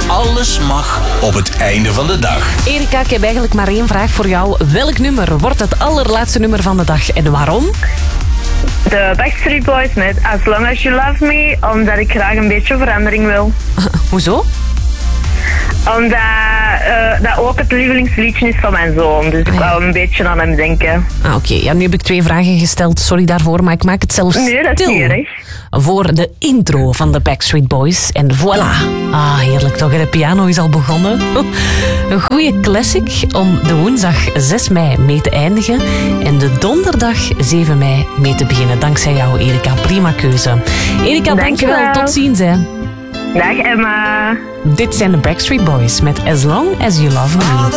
Alles mag op het einde van de dag. Erika, ik heb eigenlijk maar één vraag voor jou. Welk nummer wordt het allerlaatste nummer van de dag en waarom? De Backstreet Boys met As Long As You Love Me, omdat ik graag een beetje verandering wil. Hoezo? Omdat dat ook het lievelingsliedje is van mijn zoon. Dus ik wou een beetje aan hem denken. Oké. Ja, nu heb ik 2 vragen gesteld. Sorry daarvoor, maar ik maak het zelfs Nee, dat is stil. niet erg. Voor de intro van de Backstreet Boys. En voilà. Ah, heerlijk toch. De piano is al begonnen. Een goede classic om de woensdag 6 mei mee te eindigen. En de donderdag 7 mei mee te beginnen. Dankzij jou, Erika. Prima keuze. Erika, dankjewel. Tot ziens, hè. Dag Emma. Dit zijn de Backstreet Boys met As Long As You Love Me.